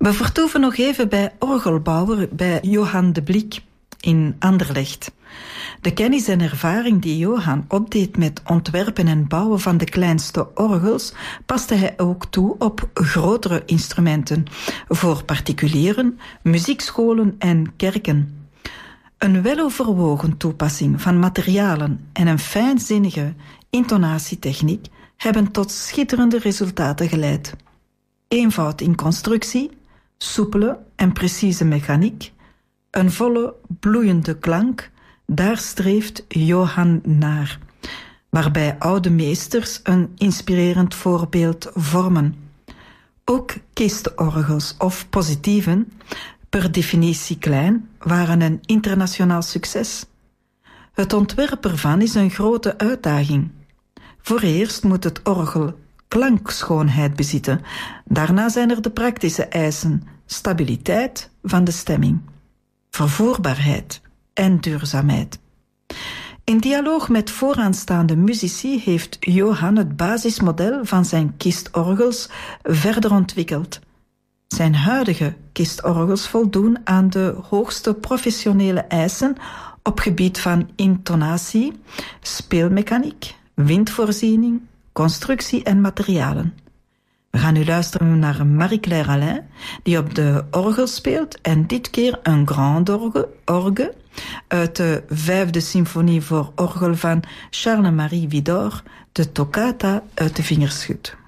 We vertoeven nog even bij orgelbouwer bij Johan de Bliek in Anderlecht. De kennis en ervaring die Johan opdeed met ontwerpen en bouwen van de kleinste orgels, paste hij ook toe op grotere instrumenten, voor particulieren, muziekscholen en kerken. Een weloverwogen toepassing van materialen en een fijnzinnige intonatietechniek hebben tot schitterende resultaten geleid. Eenvoud in constructie, soepele en precieze mechaniek, een volle, bloeiende klank, daar streeft Johan naar, waarbij oude meesters een inspirerend voorbeeld vormen. Ook kistorgels of positieven, per definitie klein, waren een internationaal succes. Het ontwerp ervan is een grote uitdaging. Voor eerst moet het orgel klankschoonheid bezitten. Daarna zijn er de praktische eisen: stabiliteit van de stemming, vervoerbaarheid en duurzaamheid. In dialoog met vooraanstaande muzici heeft Johan het basismodel van zijn kistorgels verder ontwikkeld. Zijn huidige kistorgels voldoen aan de hoogste professionele eisen op gebied van intonatie, speelmechaniek, windvoorziening, constructie en materialen. We gaan nu luisteren naar Marie-Claire Alain, die op de orgel speelt, en dit keer een grand orgue uit de 5e symfonie voor orgel van Charles-Marie Widor, de toccata uit de Vingerschut.